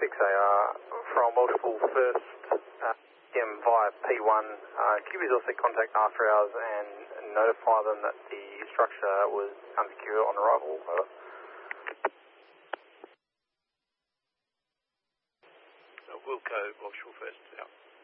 6AR from multiple first PM via P1. Can you also contact after hours and notify them that the structure was unsecure on arrival? Wilco offshore first, out.